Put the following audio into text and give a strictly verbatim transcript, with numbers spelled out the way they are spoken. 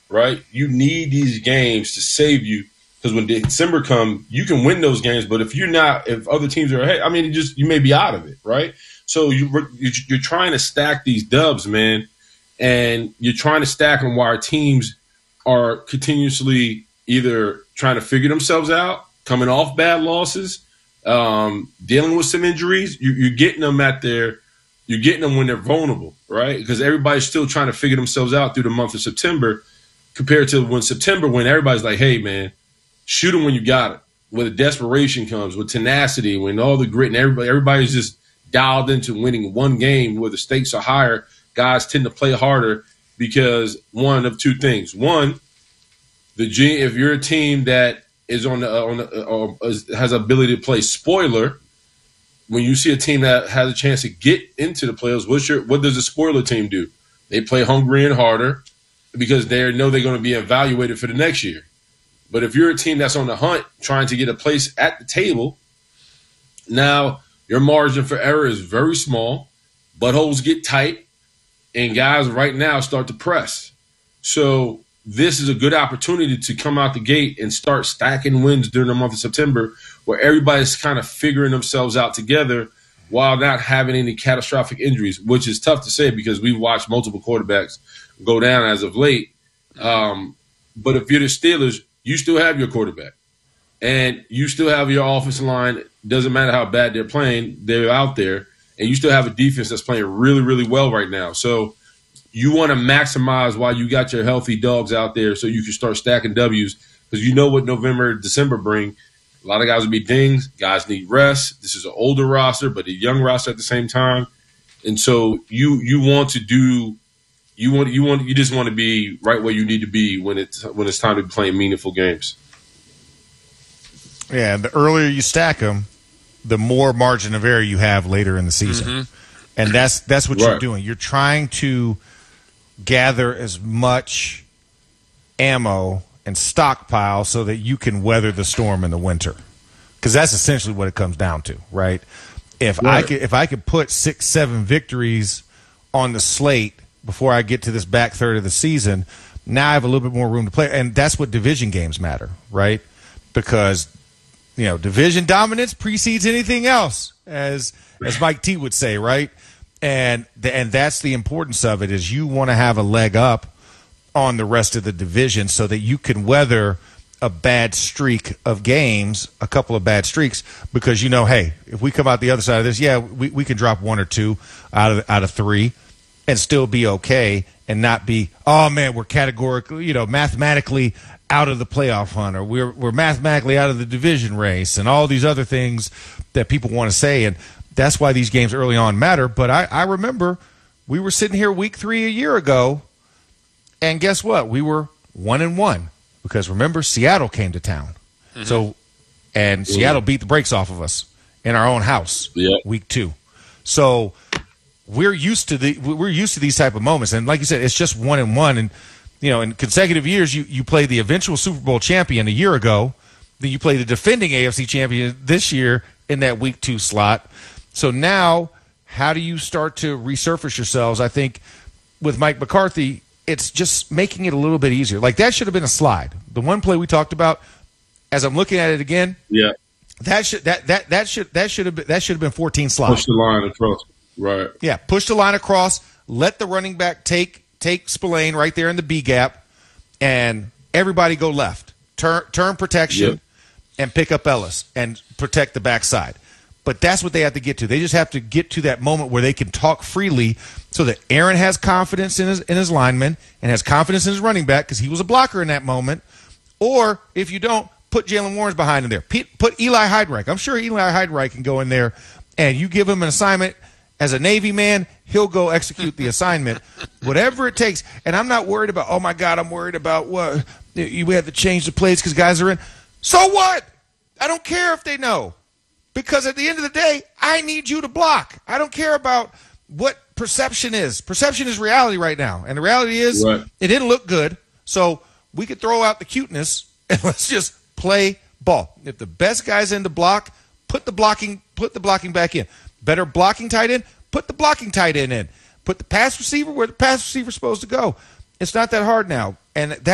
right? You need these games to save you because when December comes, you can win those games. But if you're not, if other teams are ahead, I mean, you just you may be out of it, right? So you you're trying to stack these dubs, man, and you're trying to stack them while our teams are continuously either trying to figure themselves out, coming off bad losses, um, dealing with some injuries. You, you're getting them at their, you're getting them when they're vulnerable, right? Because everybody's still trying to figure themselves out through the month of September, compared to when September, when everybody's like, "Hey, man, shoot them when you got it." When the desperation comes, with tenacity, when all the grit, and everybody, everybody's just dialed into winning one game where the stakes are higher. Guys tend to play harder because one of two things: one, the G, if you're a team that is on the uh, on the, uh, has ability to play spoiler, when you see a team that has a chance to get into the playoffs, what's your what does a spoiler team do? They play hungry and harder because they know they're going to be evaluated for the next year. But if you're a team that's on the hunt trying to get a place at the table, now your margin for error is very small, buttholes get tight, and guys right now start to press. So this is a good opportunity to come out the gate and start stacking wins during the month of September, where everybody's kind of figuring themselves out together while not having any catastrophic injuries, which is tough to say because we've watched multiple quarterbacks go down as of late. Um, but if you're the Steelers, you still have your quarterback, and you still have your offensive line. Doesn't matter how bad they're playing, they're out there, and you still have a defense that's playing really, really well right now. So you want to maximize while you got your healthy dogs out there so you can start stacking W's, because you know what November, December bring. A lot of guys will be dinged. Guys need rest. This is an older roster, but a young roster at the same time. And so you you want to do you want you want you just want to be right where you need to be when it's when it's time to be playing meaningful games. Yeah, the earlier you stack them, the more margin of error you have later in the season. Mm-hmm. And that's that's what right. you're doing. You're trying to gather as much ammo and stockpile so that you can weather the storm in the winter. Because that's essentially what it comes down to, right? If right. I could if I could put six, seven victories on the slate before I get to this back third of the season, now I have a little bit more room to play. And that's what division games matter, right? Because you know, division dominance precedes anything else, as as Mike T would say, right? And the, and that's the importance of it, is you want to have a leg up on the rest of the division so that you can weather a bad streak of games, a couple of bad streaks, because you know, hey, if we come out the other side of this, yeah, we, we can drop one or two out of out of three and still be okay and not be, oh man, we're categorically, you know, mathematically out of the playoff hunt, or we're we're mathematically out of the division race, and all these other things that people want to say. And that's why these games early on matter. But I, I remember we were sitting here week three a year ago, and guess what? We were one and one because remember, Seattle came to town. Mm-hmm. So and mm-hmm. Seattle beat the brakes off of us in our own house yeah. week two. So we're used to the we're used to these type of moments. And like you said, it's just one and one. And you know, in consecutive years, you, you play the eventual Super Bowl champion a year ago. Then you play the defending A F C champion this year in that week two slot. So now, how do you start to resurface yourselves? I think with Mike McCarthy, it's just making it a little bit easier. Like, that should have been a slide. The one play we talked about, as I'm looking at it again, yeah, that should that that that should that should have been that should have been fourteen slides. Push the line across, right? Yeah, push the line across. Let the running back take. Take Spillane right there in the B gap, and everybody go left. Turn turn protection, yep. and pick up Ellis and protect the backside. But that's what they have to get to. They just have to get to that moment where they can talk freely, so that Aaron has confidence in his in his lineman and has confidence in his running back because he was a blocker in that moment. Or if you don't, put Jalen Warrens behind him there. Put Eli Heidreich. I'm sure Eli Heidreich can go in there, and you give him an assignment. As a Navy man, he'll go execute the assignment, whatever it takes. And I'm not worried about, oh, my God, I'm worried about what we have to change the plays because guys are in. So what? I don't care if they know. Because at the end of the day, I need you to block. I don't care about what perception is. Perception is reality right now. And the reality is right. It didn't look good. So we could throw out the cuteness and let's just play ball. If the best guy's in the block, put the blocking, put the blocking back in. Better blocking tight end, put the blocking tight end in. Put the pass receiver where the pass receiver's supposed to go. It's not that hard now. And that